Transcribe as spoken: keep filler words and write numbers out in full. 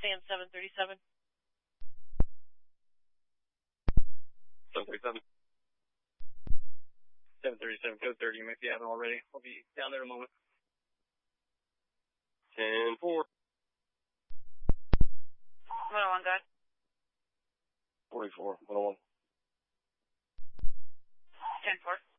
Sam seven thirty-seven. seven thirty-seven. seven thirty-seven, code thirty, you might be having already. I'll be down there in a moment. ten four. one oh one, go ahead. forty-four, one oh one. ten four.